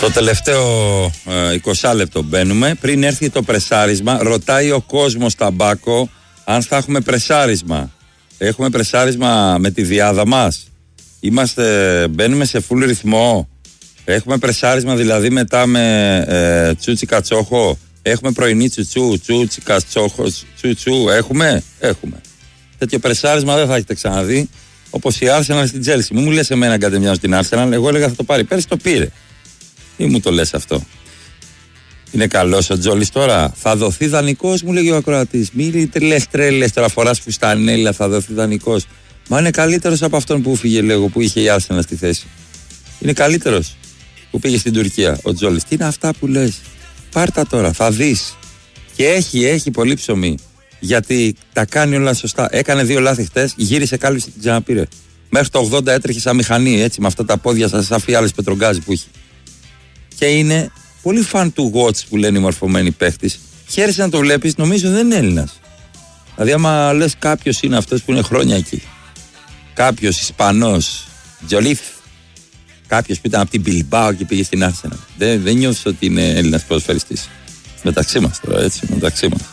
Το τελευταίο 20 λεπτό μπαίνουμε. Πριν έρθει το πρεσάρισμα, ρωτάει ο κόσμος ταμπάκο αν θα έχουμε πρεσάρισμα. Έχουμε πρεσάρισμα με τη διάδα μας. Μπαίνουμε σε full ρυθμό. Έχουμε πρεσάρισμα δηλαδή μετά με τσούτσικα τσόχο. Έχουμε πρωινή τσούτσικα τσόχο. Έχουμε. Τέτοιο πρεσάρισμα δεν θα έχετε ξαναδεί. Όπως η Arsenal στην Chelsea. Μου λες εμένα κατεμιάζω την Arsenal. Εγώ έλεγα θα το πάρει. Πέρυσι το πήρε. Ή μου το λες αυτό? Είναι καλός ο Τζόλης τώρα? Θα δοθεί δανεικός, μου λέγει ο ακροατής. Μη λες τρέλες τώρα, φοράς φουστανέλα, θα δοθεί δανεικός. Μα είναι καλύτερος από αυτόν που φύγε, λέγω, που είχε η Arsenal στη θέση. Είναι καλύτερος που πήγε στην Τουρκία ο Τζόλης. Τι είναι αυτά που λες? Πάρτα τώρα, θα δεις. Και έχει πολύ ψωμί. Γιατί τα κάνει όλα σωστά. Έκανε 2 λάθη χτες, γύρισε κάλυψη και την ξαναπήρε. Μέχρι το 80 έτρεχε σαν μηχανή, έτσι, με αυτά τα πόδια σαν φιάλες πετρογκάζι που είχε. Και είναι πολύ fan του watch που λένε οι μορφωμένοι παίχτης. Χαίρεσαι να το βλέπεις, νομίζω δεν είναι Έλληνας. Δηλαδή, άμα λες κάποιος είναι αυτός που είναι χρόνια εκεί, κάποιος Ισπανός, Τζολίφ, κάποιος που ήταν από την Μπιλμπάο και πήγε στην Arsenal, δεν νιώθεις ότι είναι Έλληνας ποδοσφαιριστής. Μεταξύ μας τώρα, έτσι, μεταξύ μας.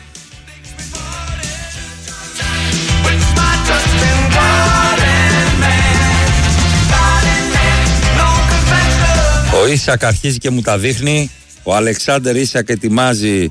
Ο Ίσακ αρχίζει και μου τα δείχνει. Ο Αλεξάνδερ Ίσακ ετοιμάζει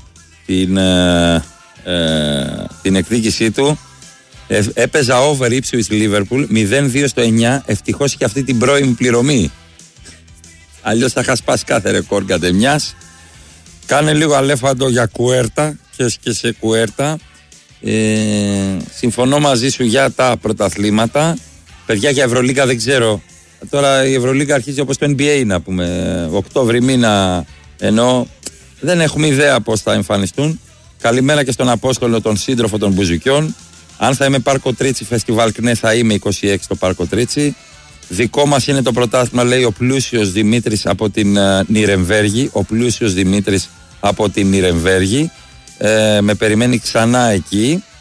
την εκδίκησή του. Έπαιζα over Ipswich Liverpool 0-2 στο 9. Ευτυχώς είχε αυτή την πρώιμη πληρωμή. Αλλιώς θα είχα σπάσει κάθε ρεκόρ κατεμιάς. Κάνε λίγο αλέφαντο για Κουέρτα και σε Κουέρτα. Συμφωνώ μαζί σου για τα πρωταθλήματα. Παιδιά, για Ευρωλίγκα δεν ξέρω. Τώρα η Ευρωλίγκα αρχίζει όπως το NBA, να πούμε, Οκτώβρη μήνα, ενώ δεν έχουμε ιδέα πώς θα εμφανιστούν. Καλημέρα και στον Απόστολο, τον σύντροφο των Μπουζουκιών. Αν θα είμαι Πάρκο Τρίτσι Φεστιβάλ Κνέ, θα είμαι 26 στο Πάρκο Τρίτσι. Δικό μας είναι το πρωτάθλημα, λέει ο Πλούσιος Δημήτρης από την Νιρεμβέργη. Ο Πλούσιος Δημήτρης από την Νιρεμβέργη. Με περιμένει ξανά εκεί.